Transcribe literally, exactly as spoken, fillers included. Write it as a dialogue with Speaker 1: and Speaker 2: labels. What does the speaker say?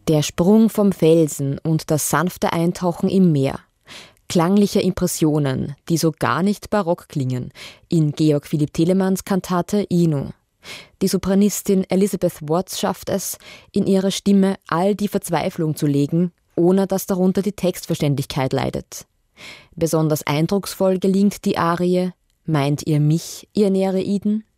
Speaker 1: Der Sprung vom Felsen und das sanfte Eintauchen im Meer. Klangliche Impressionen, die so gar nicht barock klingen, in Georg Philipp Telemanns Kantate Ino. Die Sopranistin Elizabeth Watts schafft es, in ihrer Stimme all die Verzweiflung zu legen, ohne dass darunter die Textverständlichkeit leidet. Besonders eindrucksvoll gelingt die Arie »Meint ihr mich, ihr Nereiden?«